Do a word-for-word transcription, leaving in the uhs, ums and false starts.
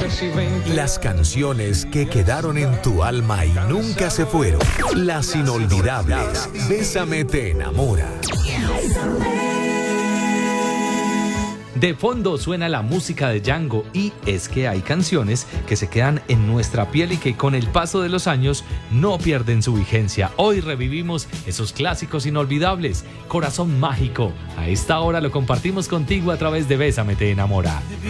Las canciones que quedaron en tu alma y nunca se fueron. Las inolvidables. Bésame te enamora. De fondo suena la música de Django y es que hay canciones que se quedan en nuestra piel y que con el paso de los años no pierden su vigencia. Hoy revivimos esos clásicos inolvidables. Corazón Mágico. A esta hora lo compartimos contigo a través de Bésame te enamora.